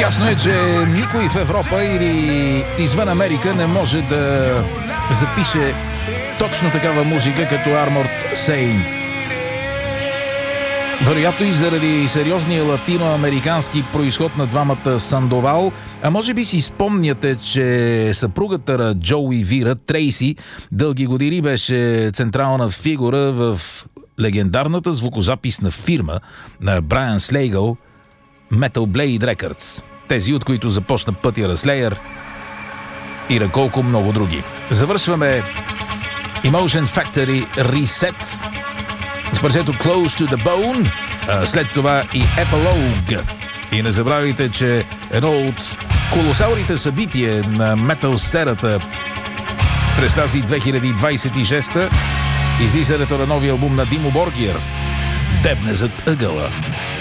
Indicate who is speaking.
Speaker 1: Ясно е, че никой в Европа или извън Америка не може да запише точно такава музика като Armored Saint. Вероятно и заради сериозния латиноамерикански произход на двамата Сандовал, а може би си спомняте, че съпругата на Джоуи Вира, Трейси, дълги години беше централна фигура в легендарната звукозаписна фирма на Брайан Слейгъл, Metal Blade Records. Тези, от които започна пътя на Slayer и на колко много други. Завършваме Emotion Factory Reset с парчето Close to the Bone, след това и Epilogue. И не забравяйте, че едно от колосалните събития на метал сцената през тази 2026 излизането на новия албум на Димо Боргир дебне зад ъгъла.